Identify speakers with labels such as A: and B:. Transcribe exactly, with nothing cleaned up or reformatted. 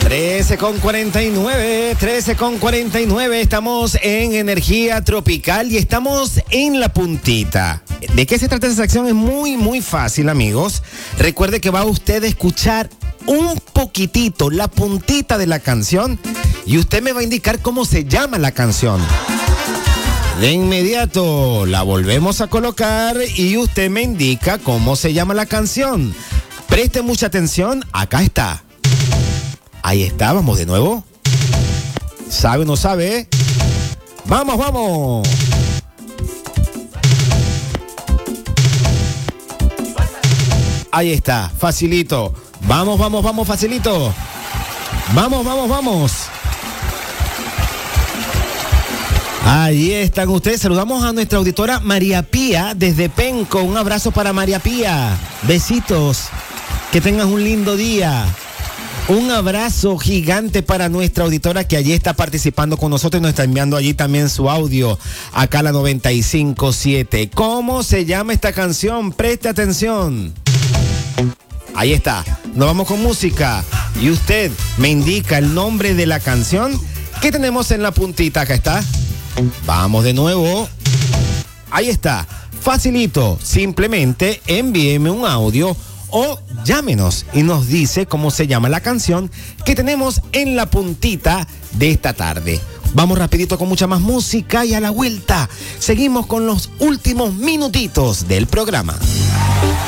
A: trece con cuarenta y nueve, trece con cuarenta y nueve, estamos en Energía Tropical y estamos en la puntita. ¿De qué se trata esta sección? Es muy, muy fácil, amigos. Recuerde que va usted a escuchar un poquitito, la puntita de la canción, y usted me va a indicar cómo se llama la canción. De inmediato la volvemos a colocar y usted me indica cómo se llama la canción. Preste mucha atención, acá está. Ahí está, vamos de nuevo. ¿Sabe o no sabe? ¡Vamos, vamos! Ahí está, facilito. Vamos, vamos, vamos, facilito. Vamos, vamos, vamos. Ahí están ustedes. Saludamos a nuestra auditora María Pía desde Penco. Un abrazo para María Pía. Besitos. Que tengas un lindo día. Un abrazo gigante para nuestra auditora que allí está participando con nosotros y nos está enviando allí también su audio. Acá la noventa y cinco punto siete. ¿Cómo se llama esta canción? Preste atención. Ahí está. Nos vamos con música. Y usted me indica el nombre de la canción que tenemos en la puntita. Acá está. Vamos de nuevo. Ahí está. Facilito. Simplemente envíeme un audio o llámenos y nos dice cómo se llama la canción que tenemos en la puntita de esta tarde. Vamos rapidito con mucha más música y a la vuelta seguimos con los últimos minutitos del programa.